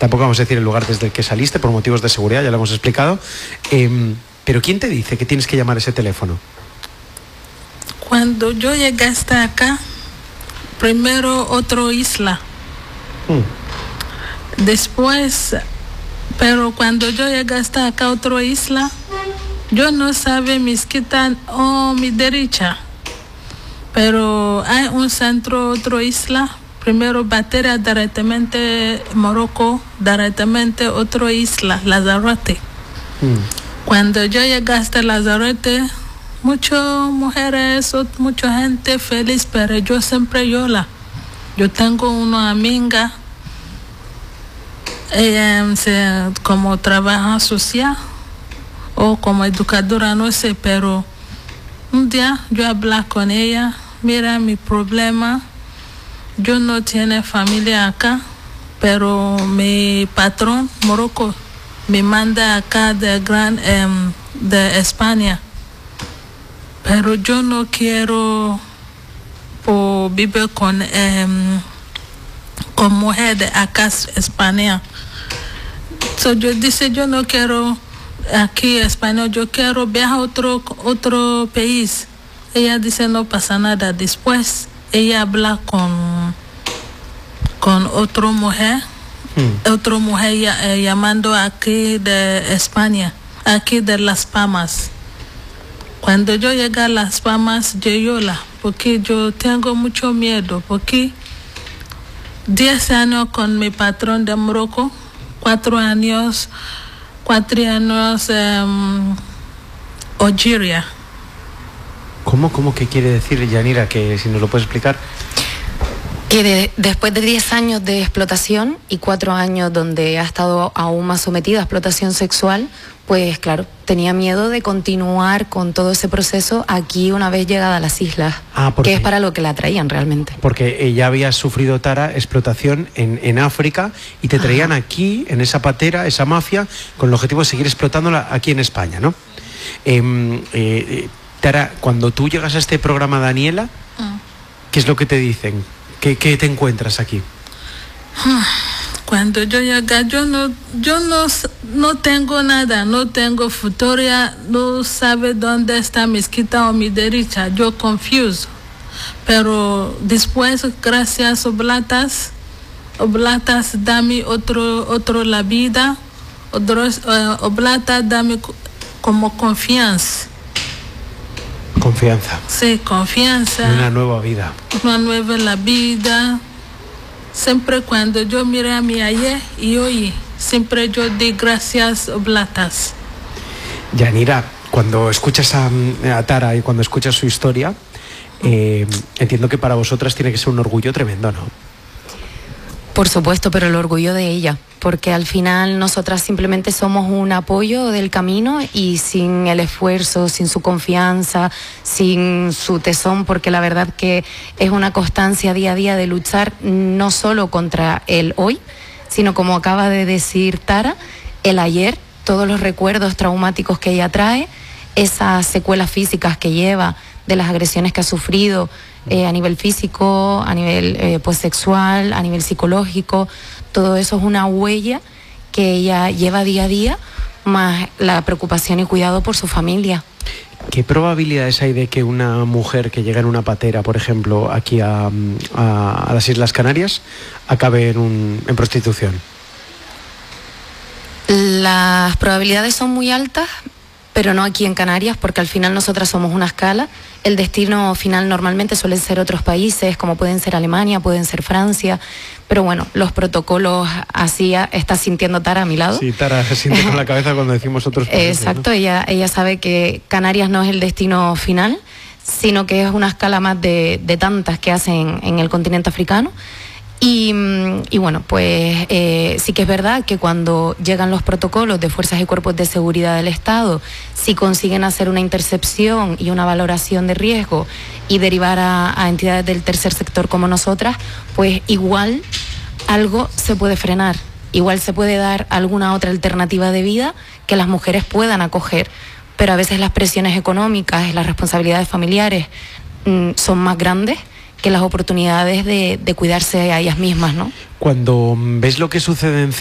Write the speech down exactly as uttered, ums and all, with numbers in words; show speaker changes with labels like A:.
A: tampoco vamos a decir el lugar desde el que saliste por motivos de seguridad, ya lo hemos explicado. Eh, pero ¿quién te dice que tienes que llamar a ese teléfono?
B: Cuando yo llegué hasta acá, primero otra isla. Hmm. Después, pero cuando yo llegué hasta acá, otra isla, yo no sabía mi izquierda o mi derecha. Pero hay un centro, otra isla. Primero Bateria, directamente Morocco, directamente otra isla, Lanzarote. Hmm. Cuando yo llegué hasta Lanzarote, muchas mujeres, mucha gente feliz, pero yo siempre llora. Yo tengo una amiga, ella se, como trabaja social o como educadora, no sé, pero un día yo hablé con ella, mira mi problema, yo no tengo familia acá, pero mi patrón, Morocco, me manda acá de, gran, eh, de España. Pero yo no quiero por vivir con, eh, con mujer de acá, España. So, yo dice, yo no quiero aquí España, yo quiero viajar a otro, otro país. Ella dice, no pasa nada. Después, ella habla con, con otra mujer, hmm. otra mujer eh, llamando aquí de España, aquí de Las Palmas. Cuando yo llegué a Las Palmas, yo lloré, porque yo tengo mucho miedo, porque diez años con mi patrón de Morocco, cuatro años, cuatro años um, Algeria.
A: ¿Cómo, cómo, qué quiere decir, Yanira, que si nos lo puedes explicar?
C: Que de, después de diez años de explotación y cuatro años donde ha estado aún más sometida a explotación sexual, pues claro, tenía miedo de continuar con todo ese proceso aquí una vez llegada a las islas, ah, que es para lo que la traían realmente.
A: Porque ella había sufrido, Tara, explotación en, en África y te traían Ajá. aquí, en esa patera, esa mafia, con el objetivo de seguir explotándola aquí en España, ¿no? Eh, eh, Tara, cuando tú llegas a este programa, Daniela, uh. ¿qué es lo que te dicen? ¿Qué, qué te encuentras aquí?
B: Cuando yo llegué, yo no, yo no, no tengo nada, no tengo futuro, no sabe dónde está mi izquierda o mi derecha, yo confuso. Pero después, gracias a Oblatas, Oblatas dame otro, otro la vida, otros, uh, Oblatas dame como confianza.
A: Confianza.
B: Sí, confianza.
A: Una nueva vida.
B: Una nueva la vida. Siempre cuando yo miré a mi ayer y hoy, siempre yo di gracias Oblatas.
A: Yanira, cuando escuchas a, a Tara y cuando escuchas su historia, eh, entiendo que para vosotras tiene que ser un orgullo tremendo, ¿no?
C: Por supuesto, pero el orgullo de ella, porque al final nosotras simplemente somos un apoyo del camino y sin el esfuerzo, sin su confianza, sin su tesón, porque la verdad que es una constancia día a día de luchar no solo contra el hoy, sino como acaba de decir Tara, el ayer, todos los recuerdos traumáticos que ella trae, esas secuelas físicas que lleva de las agresiones que ha sufrido, Eh, a nivel físico, a nivel eh, pues sexual, a nivel psicológico, todo eso es una huella que ella lleva día a día, más la preocupación y cuidado por su familia.
A: ¿Qué probabilidades hay de que una mujer que llega en una patera, por ejemplo, aquí a, a, a las Islas Canarias, acabe en, un, en prostitución?
C: Las probabilidades son muy altas, pero no aquí en Canarias, porque al final nosotras somos una escala. El destino final normalmente suelen ser otros países, como pueden ser Alemania, pueden ser Francia, pero bueno, los protocolos así está sintiendo Tara a mi lado.
A: Sí, Tara se siente con la cabeza cuando decimos otros países.
C: Exacto,
A: ¿no?
C: ella, ella sabe que Canarias no es el destino final, sino que es una escala más de, de tantas que hacen en el continente africano. Y, y bueno, pues eh, sí que es verdad que cuando llegan los protocolos de fuerzas y cuerpos de seguridad del Estado, si consiguen hacer una intercepción y una valoración de riesgo y derivar a, a entidades del tercer sector como nosotras, pues igual algo se puede frenar, igual se puede dar alguna otra alternativa de vida que las mujeres puedan acoger, pero a veces las presiones económicas y las responsabilidades familiares mmm, son más grandes que las oportunidades de, de cuidarse a ellas mismas, ¿no?
A: Cuando ves lo que sucede en